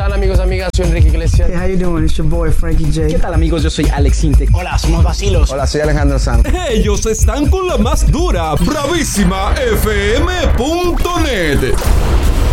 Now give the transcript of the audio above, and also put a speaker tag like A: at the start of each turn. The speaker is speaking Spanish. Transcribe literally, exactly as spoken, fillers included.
A: están, amigos, amigas? Soy Enrique Iglesias.
B: Hey, how you doing? It's your boy Frankie J.
C: ¿Qué tal, amigos? Yo soy Alex Intec.
D: Hola, somos Vacilos.
E: Hola, soy Alejandro Sanz.
F: Ellos están con la más dura, bravísima F M punto net.